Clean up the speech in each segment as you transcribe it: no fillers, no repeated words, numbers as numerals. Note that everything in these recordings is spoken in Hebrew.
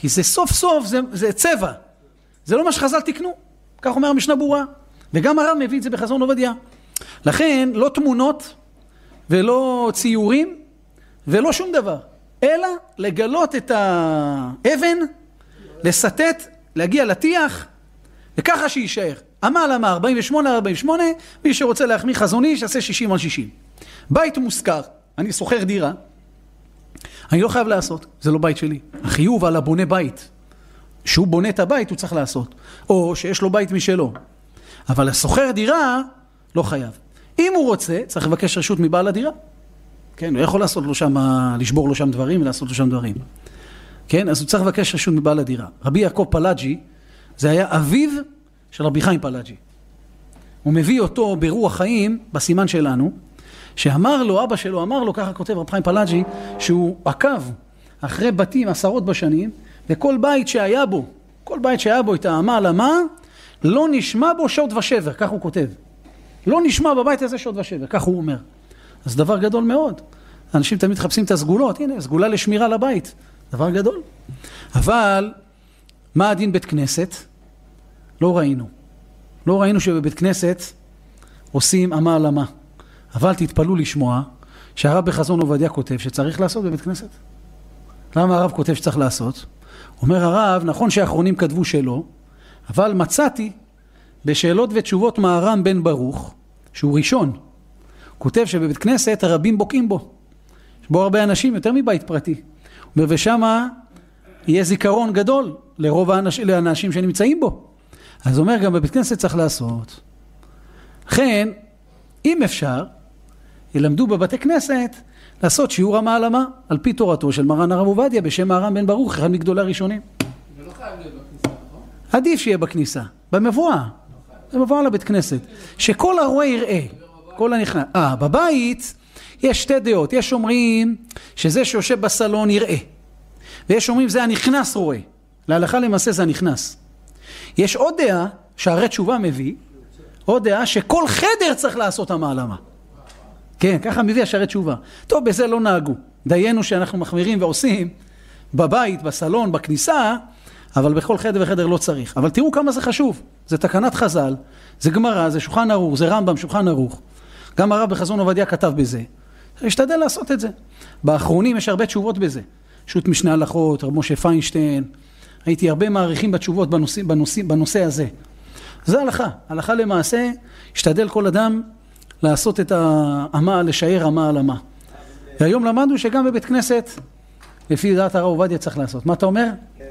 כי זה סוף סוף, זה צבע. זה לא מה שחז"ל תקנו. כך אומר המשנה ברורה. וגם הרב מביא את זה בחזון עובדיה. לכן, לא תמונות ולא ציורים ולא שום דבר. אלא לגלות את האבן, לסטט, להגיע לתיח, וככה שישאר. עמל אמר 48, מי שרוצה להחמיא חזוני, שעשה 60 על 60. בית מושכר, אני שוכר דירה, אני לא חייב לעשות, זה לא בית שלי. החיוב על הבונה בית, שהוא בונה את הבית הוא צריך לעשות, או שיש לו בית משלו. אבל השוכר דירה לא חייב. אם הוא רוצה, צריך לבקש רשות מבעל הדירה. כן, הוא יכול לעשות לו שם, לשבור לו שם דברים ולעשות לו שם דברים. כן, אז הוא צריך לבקש רשות מבעל הדירה. רבי יעקב פלאג'י, זה היה אביו של רבי חיים פלאג'י. הוא מביא אותו ברוח חיים, בסימן שלנו, שאמר לו, אבא שלו אמר לו, ככה כותב רבי חיים פלאג'י, שהוא עקב אחרי בתים עשרות בשנים, וכל בית שהיה בו, כל בית שהיה בו את העמל המה, לא נשמע בו שוד ושבר, כך הוא כותב. לא נשמע בבית הזה שוד ושבר, כך הוא אומר. אז דבר גדול מאוד. אנשים תמיד חפשים את הסגולות, הנה, סגולה לשמירה לבית. דבר גדול. אבל, מה הדין בית כנסת? לא ראינו. לא ראינו שבבית כנסת עושים עמל המה. אבל תתפלו לשמוע שהרב בחזון עובדיה כותב שצריך לעשות בבית כנסת. למה הרב כותב שצריך לעשות? אומר הרב, נכון שהאחרונים כתבו שלא, אבל מצאתי בשאלות ותשובות מהר"ם בן ברוך, שהוא ראשון, כותב שבבית כנסת הרבים בוקעים בו. יש בו הרבה אנשים, יותר מבית פרטי. ושמה יהיה זיכרון גדול לרוב האנשים שנמצאים בו. אז אומר גם בבית כנסת צריך לעשות. לכן, אם אפשר, ילמדו בבתי כנסת לעשות שיעור המעלמה, על פי תורתו של מרן הרב עובדיה, בשם מהר"ם בן ברוך, אחד מגדולי הראשונים. זה לא חייב להיות בכניסה, נכון? עדיף שיהיה בכניסה, במבואה. זה מבואה לבית כנסת. שכל הרואה יראה, כל הנכנס. בבית יש שתי דעות. יש אומרים שזה שיושב בסלון יראה. ויש אומרים זה הנכנס רואה. להלכה למעשה זה הנכנס. יש עוד דעה, שהרי תשובה מביא, עוד דעה שכל חדר צריך לעשות המעלמה. כן, ככה מביא השערי תשובה. טוב, בזה לא נהגו. דיינו שאנחנו מחמירים ועושים בבית, בסלון, בכניסה, אבל בכל חדר וחדר לא צריך. אבל תראו כמה זה חשוב. זה תקנת חז"ל, זה גמרא, זה שולחן ערוך, זה רמב"ם, שולחן ערוך. גם הרב בחזון עובדיה כתב בזה. השתדל לעשות את זה. באחרונים יש הרבה תשובות בזה. שו"ת משנה הלכות, רב משה פיינשטיין. הייתי הרבה מעריכים בתשובות בנושא הזה. זה הלכה. הלכה למעשה, השתדל כל אדם לעשות את העמל, לשער עמל המה. והיום למדנו שגם בבית כנסת, לפי דעת הרב עובדיה צריך לעשות. מה אתה אומר?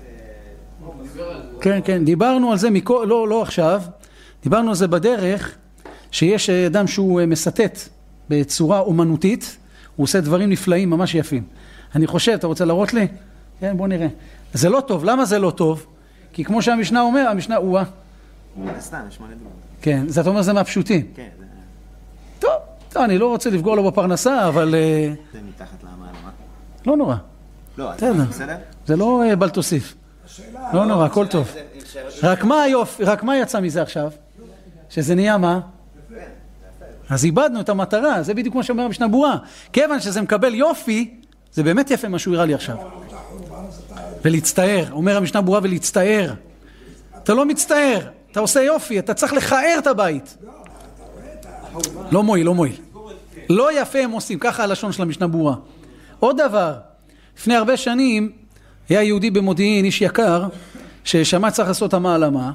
כן, דיברנו על זה, לא עכשיו, דיברנו על זה בדרך, שיש אדם שהוא מסתת בצורה אומנותית, הוא עושה דברים נפלאים, ממש יפים. אני חושב, אתה רוצה להראות לי? כן, בוא נראה. זה לא טוב, למה זה לא טוב? כי כמו שהמשנה אומר, המשנה הוא סתם, יש מלא דברים. כן, זה אתה אומר זה מהפשוטים. כן, טוב, אני לא רוצה לפגוע לו בפרנסה, אבל זה מתחת למעלמה. לא נורא. לא, בסדר? זה לא בל תוסיף. לא נורא, הכל טוב. רק מה יצא מזה עכשיו? שזה נהיה מה? אז איבדנו את המטרה, זה בדיוק כמו שאומר המשנה ברורה. כיוון שזה מקבל יופי, זה באמת יפה מה שהוא הראה לי עכשיו. ולהצטער, אומר המשנה ברורה ולהצטער. אתה לא מצטער, אתה עושה יופי, אתה צריך לחער את הבית. לא מועיל. לא יפה הם עושים, ככה הלשון של המשנה ברורה. עוד דבר, לפני הרבה שנים, היה יהודי במודיעין, איש יקר, ששמע צריך לעשות המעלמה.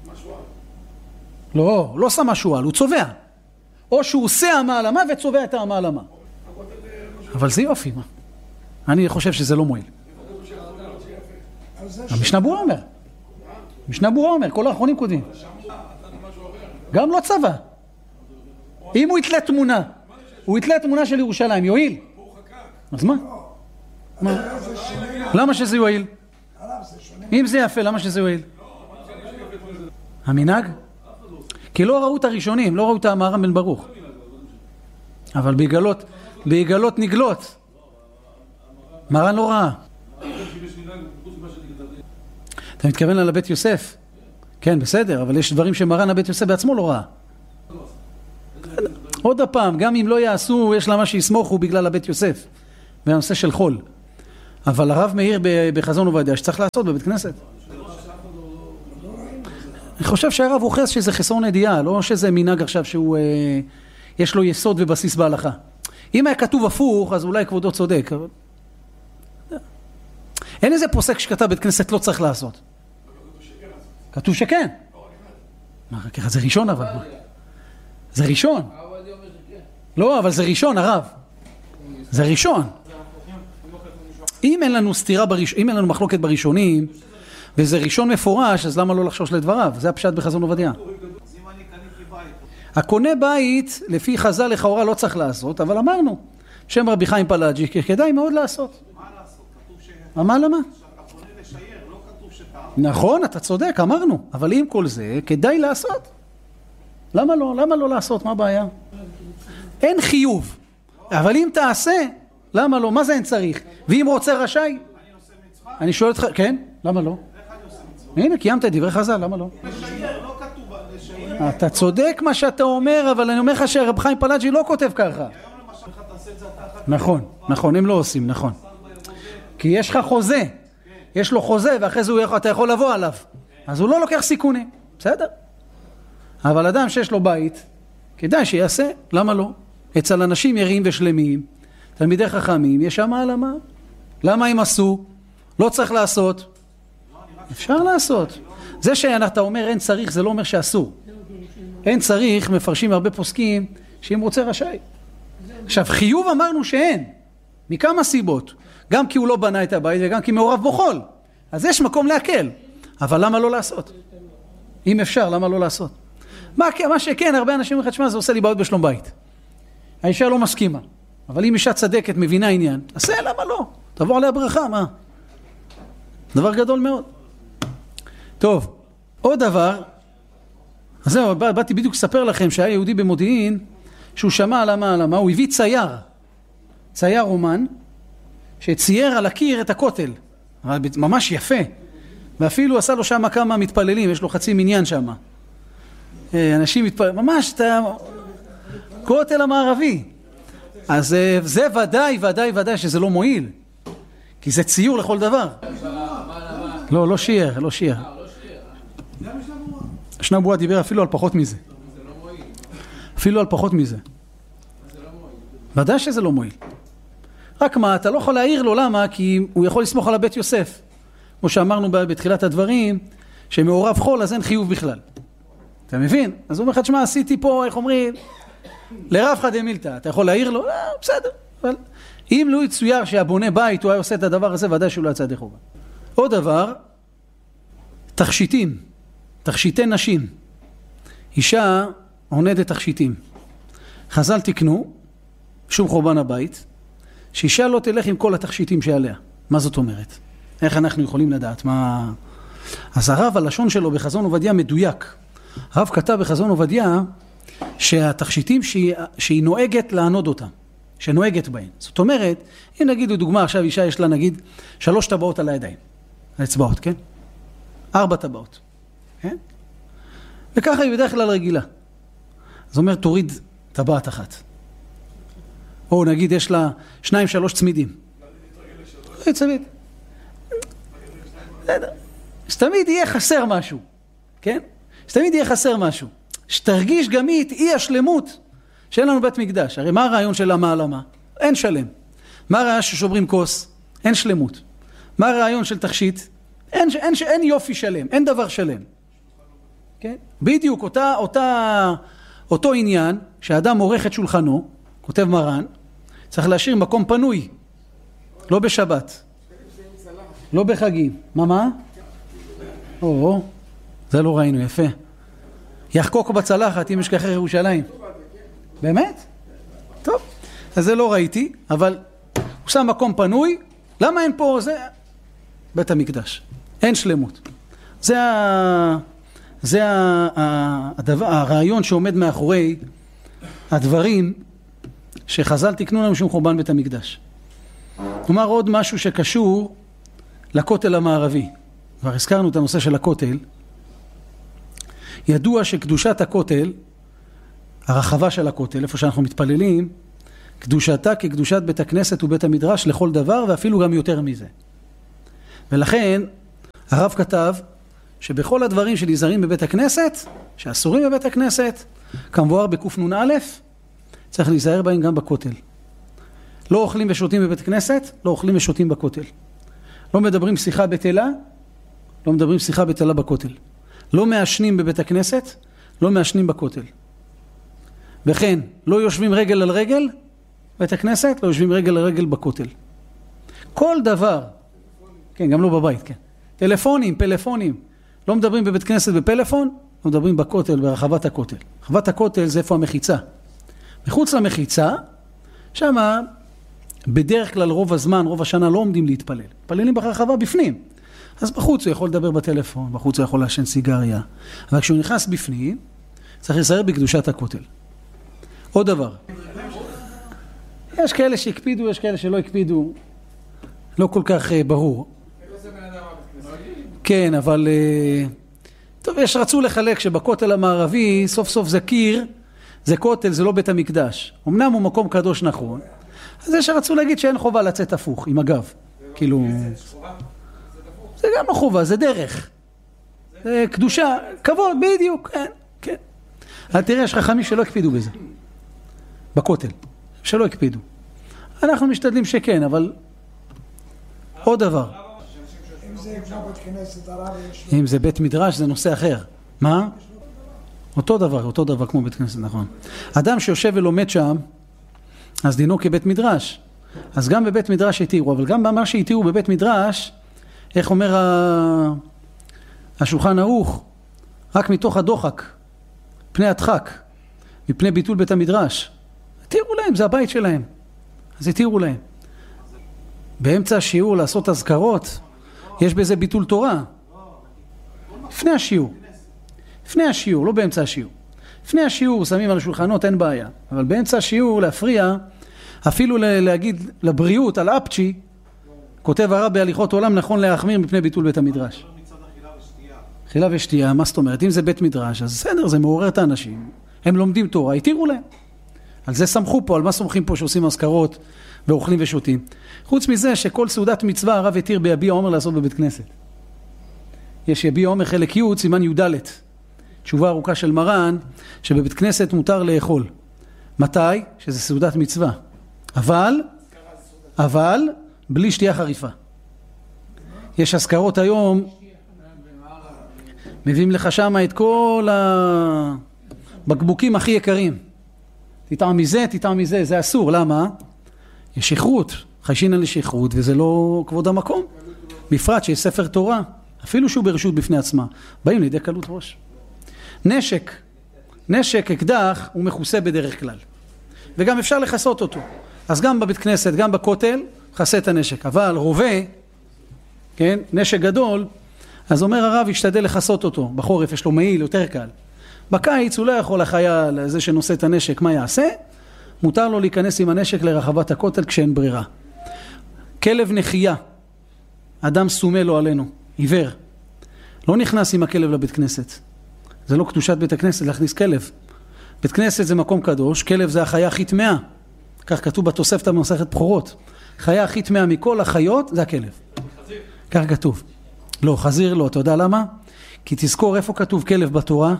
לא שמה שואל, הוא צובע. או שהוא עושה המעלמה וצובע את המעלמה. אבל זה יופי, מה? אני חושב שזה לא מועיל. המשנה ברורה אומר, כל האחרונים קודמים. גם לא צבע. אם הוא יתלה תמונה של ירושלים, יועיל? אז מה? למה שזה יועיל? אם זה יפה, למה שזה יועיל? המנהג? כי לא ראו את הראשונים, לא ראו את המהר"ם בן ברוך. אבל בעגלות נגלות. מרן לא ראה. אתה מתכוון על הבית יוסף? כן, בסדר, אבל יש דברים שמרן הבית יוסף בעצמו לא ראה. עוד הפעם, גם אם לא יעשו, יש לה מה שיסמוכו בגלל הבית יוסף. והנושא של חול. אבל הרב מאיר בחזון עובדיה שצריך לעשות בבית כנסת. אני חושב שהרב אוחז שזה חסרון ידיעה, לא שזה מנהג עכשיו שהוא יש לו יסוד ובסיס בהלכה. אם היה כתוב הפוך, אז אולי כבודו צודק. אין איזה פוסק שכתב בית כנסת לא צריך לעשות. כתוב שכן. מה, ככה זה ראשון אבל. זה ראשון. לא, אבל זה ראשון, הרב. זה ראשון. אם אין לנו סתירה אם אין לנו מחלוקת בראשונים, וזה ראשון מפורש, אז למה לא לחשוש לדבריו? זה הפשט בחזון עובדיה. הקונה בית, לפי חז"ל לכאורה לא צריך לעשות, אבל אמרנו, שם רבי חיים פלאג'י, כדאי מאוד לעשות. מה לעשות? כתוב ש... מה למה? שאתה קונה לשייר, לא כתוב שאתה... נכון, אתה צודק, אמרנו. אבל עם כל זה, כדאי לעשות. למה לא? למה לא לעשות? מה הבעיה? אין חיוב. אבל אם תעשה, למה לא? מה זה אין צריך? ואם רוצה רשאי? אני עושה מצווה? אני שואל אותך, כן? למה לא? איך אני עושה מצווה? הנה, קיימת את דברי חז"ל, למה לא? לשייר, לא כתוב לשייר. אתה צודק מה שאתה אומר, אבל אני אומר לך שרב חיים פלאג'י לא כותב ככה. היום למשל לך תעשה את זה אתה אחת. נכון, נכון, הם לא עושים, נכון. כי יש לך חוזה, יש לו חוזה, ואחרי זה אתה יכול לבוא עליו. אז הוא לא לוקח סיכונים, בסדר? אבל אדם שיש לו בית, כדאי שיעשה, למה לא? אצל אנשים יראים ושלמים, תלמידי חכמים, יש שם העלמה. למה הם עשו? לא צריך לעשות. אפשר לעשות. זה שאתה אומר אין צריך, זה לא אומר שאסור. אין צריך, מפרשים הרבה פוסקים, שאם רוצה רשאי. עכשיו, חיוב אמרנו שאין, מכמה סיבות. גם כי הוא לא בנה את הבית, וגם כי מעורב בו חול. אז יש מקום להקל. אבל למה לא לעשות? אם אפשר, למה לא לעשות? מה שכן, הרבה אנשים אומרים, שמה, זה עושה לי בעיות בשלום בית. האישה לא מסכימה. אבל אם אישה צדקת, מבינה עניין, עשה, למה לא? תבוא עליה ברכה, מה? דבר גדול מאוד. טוב, עוד דבר, אז זהו, באתי בדיוק לספר לכם שהיה יהודי במודיעין, שהוא שמע על מה, הוא הביא צייר אומן, שצייר על הקיר את הכותל, ממש יפה, ואפילו עשה לו שם כמה מתפללים, יש לו חצי מניין שם. אנשים מתפללים, ממש, כותל המערבי. אז זה ודאי שזה לא מועיל, כי זה ציור לכל דבר. לא שיר. שנבואה דיבר אפילו על פחות מזה. אפילו על פחות מזה. ודאי שזה לא מועיל. רק מה, אתה לא יכול להעיר לו, למה? כי הוא יכול לסמוך על הבית יוסף. כמו שאמרנו בתחילת הדברים, שמעורב חול, אז אין חיוב בכלל. אתה מבין? אז הוא אומר לך, שמה, עשיתי פה, איך אומרים, לרב דמילתא, אתה יכול להעיר לו? לא, בסדר. אבל אם לא יצויר שהבונה בית, הוא היה עושה את הדבר הזה, ודאי שהוא לא יצא ידי חובה. עוד דבר, תכשיטי נשים. אישה עונדת תכשיטים. חז"ל תקנו, שום חורבן הבית, שאישה לא תלך עם כל התכשיטים שעליה. מה זאת אומרת? איך אנחנו יכולים לדעת? מה... אז הרב, הלשון שלו בחזון עובדיה מדויק. הרב כתב בחזון עובדיה, שהתכשיטים שהיא נוהגת לענוד אותם, שנוהגת בהן. זאת אומרת, אם נגיד לדוגמה, עכשיו אישה יש לה נגיד 3 טבעות על הידיים, האצבעות, כן? 4 טבעות, כן? וככה היא בדרך כלל רגילה. זאת אומרת, תוריד טבעת אחת. או נגיד יש לה 2-3 צמידים. צמיד. שתמיד יהיה חסר משהו, כן? שתמיד יהיה חסר משהו. שתרגיש גם את אי השלמות שאין לנו בית מקדש. הרי מה הרעיון של המעלמה? אין שלם. מה הרעיון ששוברים כוס? אין שלמות. מה הרעיון של תכשיט? אין יופי שלם, אין דבר שלם. כן? בדיוק אותו עניין שהאדם עורך את שולחנו, כותב מרן, צריך להשאיר מקום פנוי. לא בשבת. לא בחגים. מה? זה לא ראינו, יפה. יחקוק בצלחת, אם יש ככה ירושלים. באמת? טוב, אז זה לא ראיתי, אבל הוא שם מקום פנוי. למה אין פה? זה בית המקדש. אין שלמות. זה הרעיון שעומד מאחורי הדברים שחז"ל תקנו לנו שום חורבן בית המקדש. כלומר, עוד משהו שקשור לכותל המערבי. כבר הזכרנו את הנושא של הכותל. ידוע שקדושת הכותל, הרחבה של הכותל, איפה שאנחנו מתפללים, קדושתה כקדושת בית הכנסת ובית המדרש לכל דבר, ואפילו גם יותר מזה. ולכן הרב כתב שבכל הדברים שנזהרים בבית הכנסת, שאסורים בבית הכנסת, כמבואר בקנ"א, צריך להיזהר בהם גם בכותל. לא אוכלים ושותים בבית כנסת, לא אוכלים ושותים בכותל. לא מדברים שיחה בטלה, לא מדברים שיחה בטלה בכותל. לא מעשנים בבית הכנסת, לא מעשנים בכותל. וכן, לא יושבים רגל על רגל בבית הכנסת, לא יושבים רגל על רגל בכותל. כל דבר, כן, גם לא בבית, כן. טלפונים, פלאפונים, לא מדברים בבית כנסת בפלאפון, לא מדברים בכותל, ברחבת הכותל. רחבת הכותל זה איפה המחיצה. מחוץ למחיצה, שמה בדרך כלל רוב הזמן, רוב השנה לא עומדים להתפלל. מתפללים ברחבה בפנים. אז בחוץ הוא יכול לדבר בטלפון, בחוץ הוא יכול לעשן סיגריה. אבל כשהוא נכנס בפנים, צריך להיזהר בקדושת הכותל. עוד דבר. יש כאלה שהקפידו, יש כאלה שלא הקפידו. לא כל כך ברור. כן, אבל טוב, רצו לחלק שבכותל המערבי סוף סוף זה קיר, זה כותל, זה לא בית המקדש. אמנם הוא מקום קדוש נכון, אז יש שרצו להגיד שאין חובה לצאת הפוך עם הגב. כאילו זה גם החובה, זה דרך. זה קדושה, כבוד, בדיוק, כן, כן. אז תראה, יש חכמים שלא הקפידו בזה. בכותל, שלא הקפידו. אנחנו משתדלים שכן, אבל עוד דבר. אם זה בית מדרש זה נושא אחר. מה? אותו דבר כמו בית כנסת, נכון. אדם שיושב ולומד שם, אז דינו כבית מדרש. אז גם בבית מדרש התירו, אבל גם במה שהתירו בבית מדרש, איך אומר השולחן ערוך, רק מתוך הדוחק, פני הדחק, מפני ביטול בית המדרש. התירו להם, זה הבית שלהם. אז התירו להם. באמצע השיעור לעשות הזכרות, יש בזה ביטול תורה. לפני השיעור. לפני השיעור, לא באמצע השיעור. לפני השיעור שמים על השולחנות, אין בעיה. אבל באמצע השיעור להפריע, אפילו להגיד לבריאות על אפצ'י, כותב הרב בהליכות עולם, נכון להחמיר מפני ביטול בית המדרש. אכילה ושתייה, מה זאת אומרת? אם זה בית מדרש, אז בסדר, זה מעורר את האנשים. הם לומדים תורה, התירו להם. על זה סמכו פה, על מה סומכים פה שעושים הזכרות ואוכלים ושותים. חוץ מזה שכל סעודת מצווה הרב התיר ביביע עומר לעשות בבית כנסת. יש יביע עומר חלק י' סימן י' ד', תשובה ארוכה של מרן, שבבית כנסת מותר לאכול. מתי? שזה סעודת מצווה. אבל בלי שתייה חריפה. יש הזכרות היום, מביאים לך שם את כל הבקבוקים הכי יקרים. תטעם מזה, זה אסור. למה? יש שכרות, חיישין על שכרות, וזה לא כבוד המקום. בפרט שיש ספר תורה, אפילו שהוא ברשות בפני עצמה, באים לידי קלות ראש. נשק, אקדח, הוא מכוסה בדרך כלל. וגם אפשר לחסות אותו. אז גם בבית כנסת, גם בכותל, חסה את הנשק. אבל רובה, כן, נשק גדול, אז אומר הרב, ישתדל לחסות אותו. בחורף יש לו מעיל, יותר קל. בקיץ הוא לא יכול החייל, זה שנושא את הנשק, מה יעשה? מותר לו להיכנס עם הנשק לרחבת הכותל כשאין ברירה. כלב נחייה, אדם סומה לו עלינו, עיוור. לא נכנס עם הכלב לבית כנסת. זה לא קדושת בית הכנסת להכניס כלב. בית כנסת זה מקום קדוש, כלב זה החיה הכי טמאה. כך כתוב בתוספתא במסכת בכורות. חיה הכי טמאה מכל החיות זה הכלב. חזיר. כך כתוב. לא, חזיר לא, אתה יודע למה? כי תזכור איפה כתוב כלב בתורה?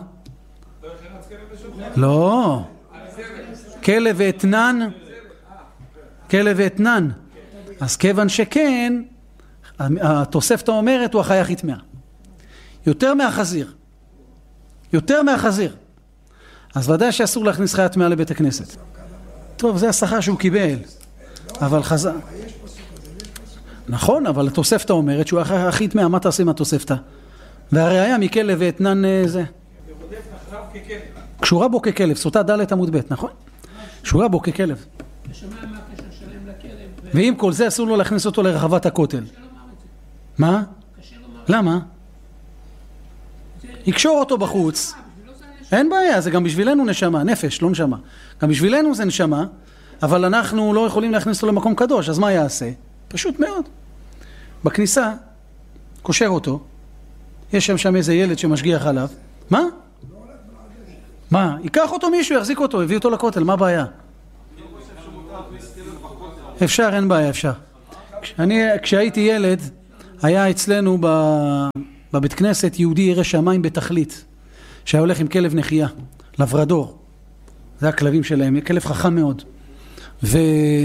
לא. כלב ואתנן. אז כיוון שכן, התוספתא אומרת הוא החיה הכי טמאה. יותר מהחזיר. אז ודאי שאסור להכניס חיה טמאה לבית הכנסת. טוב, זה השכר שהוא קיבל. אבל חזר. נכון, אבל התוספתא אומרת שהוא החיה הכי טמאה, מה תעשה עם התוספתא? והראיה מכלב ואתנן זה. קשורה בו ככלב, סוטה ד' עמוד ב', נכון? קשורה בו ככלב. ואם כל זה אסור לו להכניס אותו לרחבת הכותל. מה? למה? יקשור אותו בחוץ. אין בעיה, זה גם בשבילנו נשמה, נפש, לא נשמה. גם בשבילנו זה נשמה, אבל אנחנו לא יכולים להכניס אותו למקום קדוש, אז מה יעשה? פשוט מאוד. בכניסה, קושר אותו, יש שם איזה ילד שמשגיח עליו. מה? מה? ייקח אותו מישהו, יחזיק אותו, הביא אותו לכותל, מה הבעיה? אפשר, אין בעיה, אפשר. כשהייתי ילד, היה אצלנו בבית כנסת יהודי ירא שמיים בתכלית, שהיה הולך עם כלב נחייה, לברדור. זה הכלבים שלהם, כלב חכם מאוד. והוא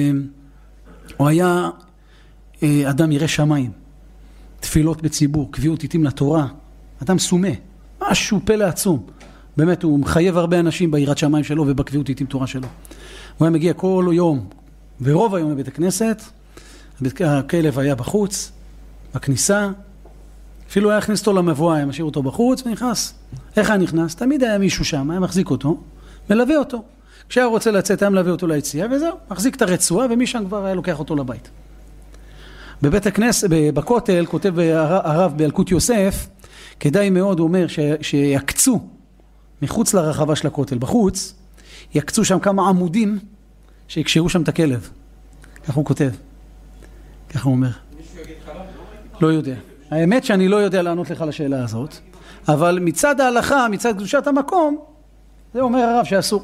היה אדם ירא שמיים, תפילות בציבור, קביעות עיתים לתורה, אדם סומה, משהו פלא עצום. באמת, הוא מחייב הרבה אנשים ביראת שמיים שלו ובקביעות עיתים תורה שלו. הוא היה מגיע כל יום, ורוב היום לבית הכנסת, הכלב היה בחוץ, בכניסה, אפילו היה הכניס אותו למבואה, היה משאיר אותו בחוץ ונכנס. איך היה נכנס? תמיד היה מישהו שם, היה מחזיק אותו, מלווה אותו. כשהיה רוצה לצאת, היה מלווה אותו ליציאה, וזהו, מחזיק את הרצועה, ומשם כבר היה לוקח אותו לבית. בבית הכנסת, בכותל, כותב הרב באלקוט יוסף, כדאי מאוד, הוא אומר, שיקצו מחוץ לרחבה של הכותל, בחוץ, יקצו שם כמה עמודים, שיקשרו שם את הכלב. כך הוא כותב. כך הוא אומר. לא יודע. האמת שאני לא יודע לענות לך לשאלה הזאת, אבל מצד ההלכה, מצד קדושת המקום, זה אומר הרב שאסור.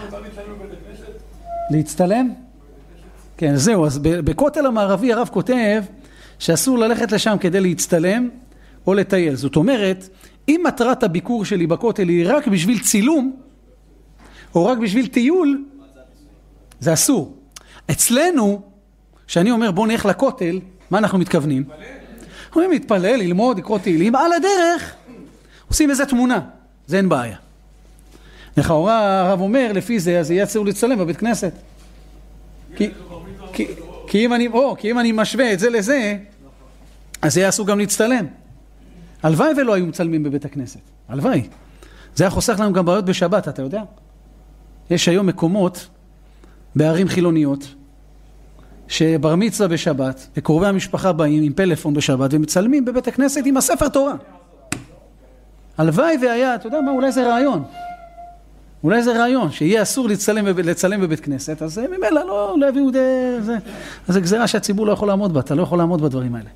להצטלם? כן, זהו. אז בכותל המערבי הרב כותב שאסור ללכת לשם כדי להצטלם או לטייל. זאת אומרת, אם מטרת הביקור שלי בכותל היא רק בשביל צילום, או רק בשביל טיול, זה אסור. אצלנו, כשאני אומר בוא נלך לכותל, מה אנחנו מתכוונים? אנחנו מתפלל, ללמוד, לקרוא תהילים, על הדרך עושים איזה תמונה, זה אין בעיה. לכאורה הרב אומר, לפי זה, אז יהיה אסור להצטלם בבית כנסת. כי אם אני משווה את זה לזה, אז יהיה אסור גם להצטלם. הלוואי ולא היו מצלמים בבית הכנסת, הלוואי. זה היה חוסך לנו גם בעיות בשבת, אתה יודע? יש היום מקומות בערים חילוניות, שבר מצווה בשבת, וקרובי המשפחה באים עם פלאפון בשבת, ומצלמים בבית הכנסת עם הספר תורה. הלוואי והיה, אתה יודע מה, אולי זה רעיון. אולי זה רעיון, שיהיה אסור לצלם בבית כנסת, אז ממילא לא הביאו זה. אז זה גזירה שהציבור לא יכול לעמוד בה, אתה לא יכול לעמוד בדברים האלה.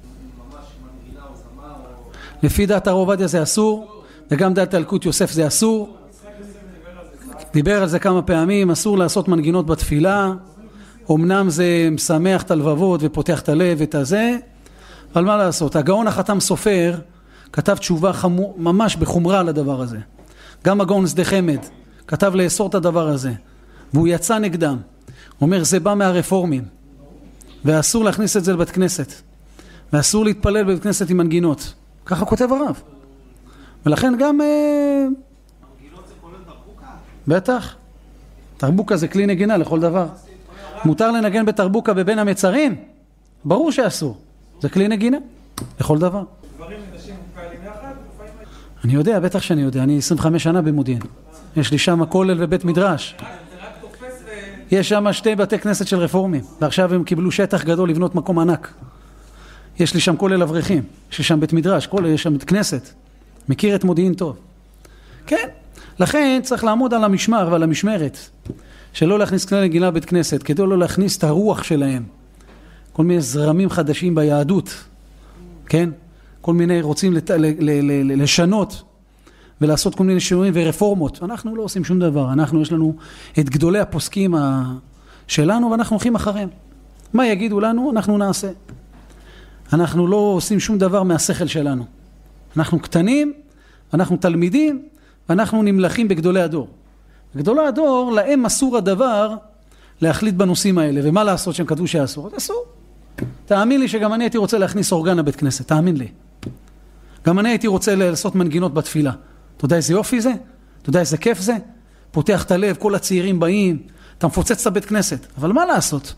לפי דעת הרב עובדיה זה אסור, וגם דעת אלקוט יוסף זה אסור. דיבר על זה כמה פעמים, אסור לעשות מנגינות בתפילה, אמנם זה משמח את הלבבות ופותח את הלב ואת הזה, אבל מה לעשות? הגאון החתם סופר כתב תשובה ממש בחומרה על הדבר הזה. גם הגאון שדה חמד כתב לאסור את הדבר הזה, והוא יצא נגדם. הוא אומר, זה בא מהרפורמים, ואסור להכניס את זה לבית כנסת, ואסור להתפלל בבית כנסת עם מנגינות. ככה כותב הרב. ולכן גם... מנגינות זה כולל תרבוקה? בטח. תרבוקה זה כלי נגינה לכל דבר. מותר לנגן בתרבוקה בבין המצרים? ברור שאסור. זה כלי נגינה לכל דבר. דברים ונשים פעלים יחד? אני יודע, בטח שאני יודע. אני 25 שנה במודיעין. יש לי שם כולל ובית מדרש. יש שם 2 בתי כנסת של רפורמים. ועכשיו הם קיבלו שטח גדול לבנות מקום ענק. יש לי שם כולל אברכים. יש לי שם בית מדרש, יש שם בית כנסת. מכיר את מודיעין טוב. כן. לכן צריך לעמוד על המשמר ועל המשמרת. שלא להכניס כלי נגינה לבית כנסת, כדי לא להכניס את הרוח שלהם. כל מיני זרמים חדשים ביהדות. כן? כל מיני רוצים לשנות ולעשות כל מיני שינויים ורפורמות. אנחנו לא עושים שום דבר. יש לנו את גדולי הפוסקים שלנו ואנחנו הולכים אחריהם. מה יגידו לנו? אנחנו נעשה. אנחנו לא עושים שום דבר מהשכל שלנו. אנחנו קטנים, אנחנו תלמידים, ואנחנו נמלכים בגדולי הדור. גדולי הדור, להם אסור הדבר להחליט בנושאים האלה. ומה לעשות שהם כתבו שאסור? אז אסור. תאמין לי שגם אני הייתי רוצה להכניס אורגן לבית כנסת, תאמין לי. גם אני הייתי רוצה לעשות מנגינות בתפילה. אתה יודע איזה יופי זה? אתה יודע איזה כיף זה? פותח את הלב, כל הצעירים באים, אתה מפוצץ את הבית כנסת. אבל מה לעשות?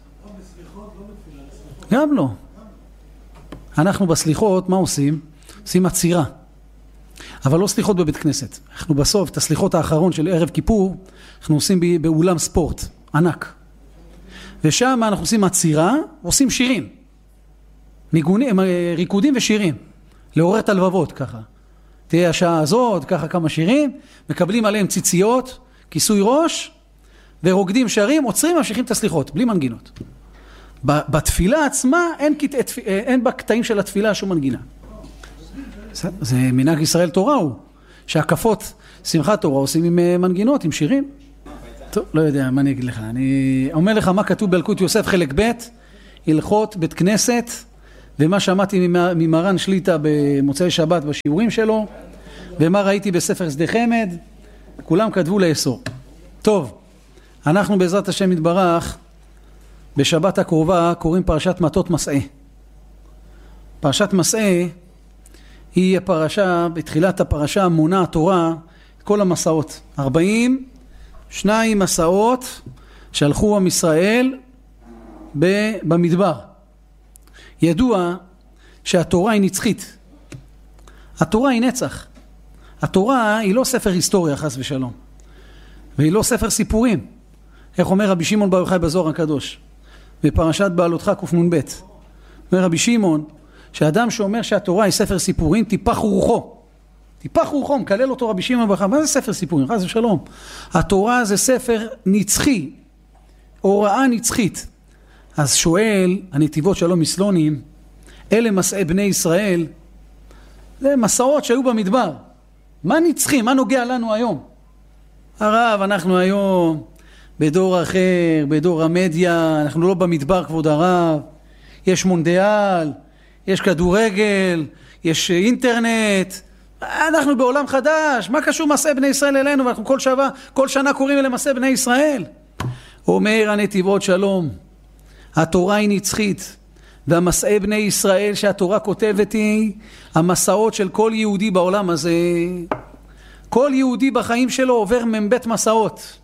גם לא. אנחנו בסליחות, מה עושים? עושים עצירה. אבל לא סליחות בבית כנסת. אנחנו בסוף, את הסליחות האחרון של ערב כיפור, אנחנו עושים באולם ספורט, ענק. ושם אנחנו עושים עצירה, עושים שירים. ניגונים, ריקודים ושירים. לעורר את הלבבות, ככה. תהיה השעה הזאת, ככה כמה שירים, מקבלים עליהם ציציות, כיסוי ראש, ורוקדים שרים, עוצרים, ממשיכים את הסליחות, בלי מנגינות. בתפילה עצמה, אין בקטעים של התפילה שום מנגינה. זה מנהג ישראל תורה הוא, שהקפות שמחת תורה עושים עם מנגינות, עם שירים. טוב, לא יודע, מה אני אגיד לך. אני אומר לך מה כתוב באלקוט יוסף חלק ב', הלכות בית כנסת, ומה שמעתי ממרן שליטה במוצאי שבת בשיעורים שלו, ומה ראיתי בספר שדה חמד, כולם כתבו לאסור. טוב, אנחנו בעזרת השם יתברך, בשבת הקרובה קוראים פרשת מטות מסעה. פרשת מסעה היא הפרשה, בתחילת הפרשה מונה התורה את כל המסעות. 42 מסעות שהלכו עם ישראל במדבר. ידוע שהתורה היא נצחית. התורה היא נצח. התורה היא לא ספר היסטוריה חס ושלום. והיא לא ספר סיפורים. איך אומר רבי שמעון בר יוחאי בזוהר הקדוש? בפרשת בעלותך קנ"ב. אומר רבי שמעון, שאדם שאומר שהתורה היא ספר סיפורים, טיפח רוחו. טיפח רוחו, מקלל אותו רבי שמעון בר יוחאי. מה זה ספר סיפורים? חס ושלום. התורה זה ספר נצחי. הוראה נצחית. אז שואל, הנתיבות שלום מסלונים, אלה מסעי בני ישראל, זה מסעות שהיו במדבר. מה נצחים? מה נוגע לנו היום? הרב, אנחנו היום בדור אחר, בדור המדיה, אנחנו לא במדבר כבוד הרב, יש מונדיאל, יש כדורגל, יש אינטרנט, אנחנו בעולם חדש, מה קשור מסעי בני ישראל אלינו? ואנחנו כל שנה קוראים אלה מסעי בני ישראל. אומר הנתיבות שלום, התורה היא נצחית, והמסעי בני ישראל שהתורה כותבת היא המסעות של כל יהודי בעולם הזה. כל יהודי בחיים שלו עובר מבית מסעות.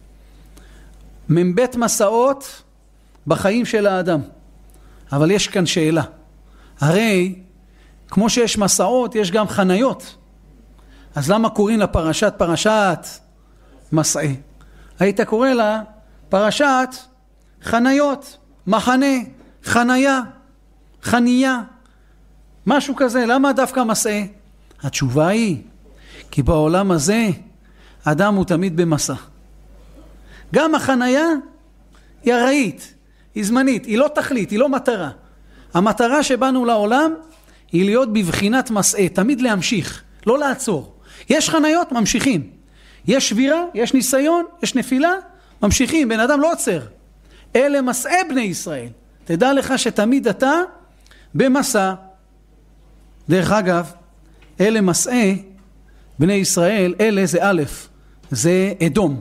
מבית מסעות בחיים של האדם. אבל יש כאן שאלה. הרי כמו שיש מסעות יש גם חניות. אז למה קוראים לה פרשת מסעי? היית קורא לה פרשת חניות, מחנה, חניה, חניה, משהו כזה. למה דווקא מסעי? התשובה היא, כי בעולם הזה אדם הוא תמיד במסע. גם החניה היא ארעית, היא זמנית, היא לא תכלית, היא לא מטרה. המטרה שבאנו לעולם היא להיות בבחינת מסעי, תמיד להמשיך, לא לעצור. יש חניות, ממשיכים. יש שבירה, יש ניסיון, יש נפילה, ממשיכים, בן אדם לא עוצר. אלה מסעי בני ישראל. תדע לך שתמיד אתה במסע. דרך אגב, אלה מסעי בני ישראל, אלה זה א', זה אדום.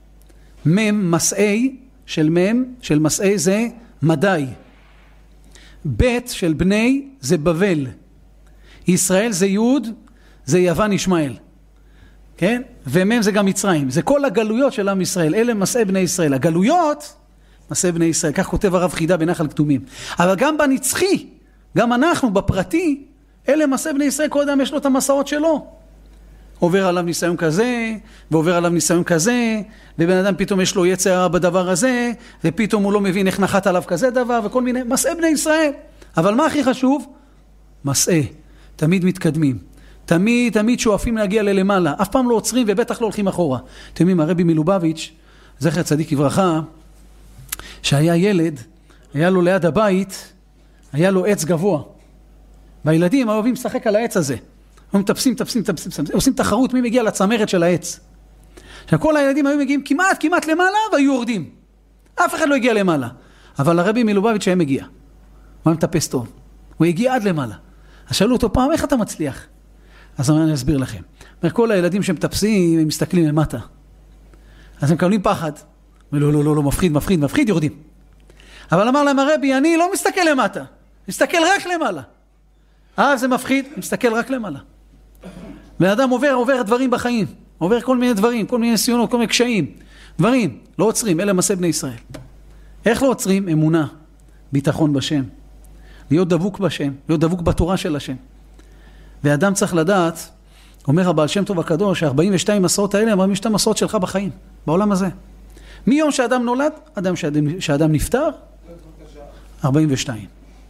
מסעי של מסעי זה מדי. ב' של בני זה בבל. ישראל זה יהוד, זה יוון ישמעאל. כן? ומם זה גם מצרים. זה כל הגלויות של עם ישראל. אלה מסעי בני ישראל. הגלויות, מסעי בני ישראל. כך כותב הרב חידה בנחל כתומים. אבל גם בנצחי, גם אנחנו בפרטי, אלה מסעי בני ישראל. כל אדם יש לו את המסעות שלו. עובר עליו ניסיון כזה, ועובר עליו ניסיון כזה, ובן אדם פתאום יש לו יצר בדבר הזה, ופתאום הוא לא מבין איך נחת עליו כזה דבר, וכל מיני, מסעי בני ישראל. אבל מה הכי חשוב? מסעי. תמיד מתקדמים. תמיד שואפים להגיע ללמעלה. אף פעם לא עוצרים ובטח לא הולכים אחורה. אתם יודעים, הרבי מלובביץ', זכר צדיק לברכה, שהיה ילד, היה לו ליד הבית, היה לו עץ גבוה. והילדים אוהבים לשחק על העץ הזה. הם מטפסים, עושים תחרות מי מגיע לצמרת של העץ. כל הילדים היו מגיעים כמעט למעלה והיו יורדים. אף אחד לא הגיע למעלה. אבל הרבי מלובביץ' היה מגיע. הוא מטפס טוב. הוא הגיע עד למעלה. אז שאלו אותו פעם, איך אתה מצליח? אז אני אסביר לכם. כל הילדים שמטפסים, הם מסתכלים למטה. אז הם מקבלים פחד. לא, מפחיד, יורדים. אבל אמר להם הרבי, אני לא מסתכל למטה. מסתכל רק למעלה. זה מפחיד, מסתכל רק למעלה. ואדם עובר דברים בחיים. עובר כל מיני דברים, כל מיני ניסיונות, כל מיני קשיים. דברים, לא עוצרים, אלה מסעי בני ישראל. איך לא עוצרים? אמונה, ביטחון בשם. להיות דבוק בשם, להיות דבוק בתורה של השם. ואדם צריך לדעת, אומר הבעל שם טוב הקדוש, 42 מסעות האלה, 42 מסעות שלך בחיים, בעולם הזה. מיום שאדם נולד, שאדם נפטר, 42.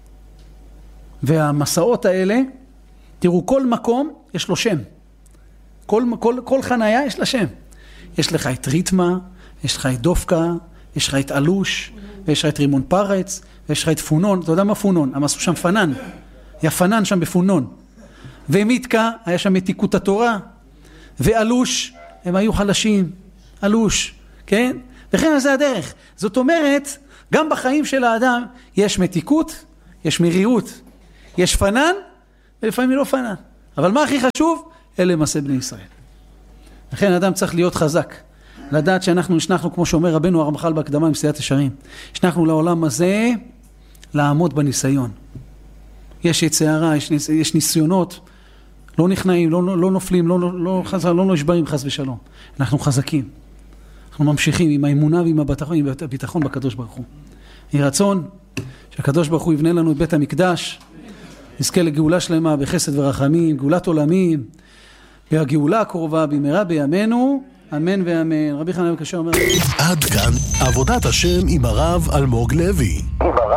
והמסעות האלה, תראו, כל מקום יש לו שם. כל חניה יש לה שם. יש לך את ריתמה, יש לך את דופקה, יש לך את אלוש, ויש לך את רימון פרץ, ויש לך את פונון. אתה יודע מה פונון? הם עשו שם פנן. היה פנן שם בפונון. ומיתקה, היה שם מתיקות התורה. ואלוש, הם היו חלשים. אלוש, כן? וכן זה הדרך. זאת אומרת, גם בחיים של האדם יש מתיקות, יש מרירות, יש פנן, ולפעמים לא פנן. אבל מה הכי חשוב? אלה מעשה בני ישראל. לכן האדם צריך להיות חזק. לדעת שאנחנו נשנחנו, כמו שאומר רבנו הרמח"ל בהקדמה עם סייעת ישרים, נשנחנו לעולם הזה לעמוד בניסיון. יש יצערה, יש ניסיונות, לא נכנעים, לא נופלים, לא נשברים חס ושלום. אנחנו חזקים. אנחנו ממשיכים עם האמונה ועם הביטחון בקדוש ברוך הוא. יהי רצון שהקדוש ברוך הוא יבנה לנו את בית המקדש, נזכה לגאולה שלמה בחסד ורחמים, גאולת עולמים, והגאולה הקרובה במהרה בימינו, אמן ואמן. רבי חנניה בן עקשיא אומר, עד כאן עבודת השם עם הרב אלמוג לוי.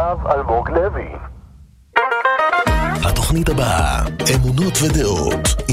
התוכנית הבאה, אמונות ודעות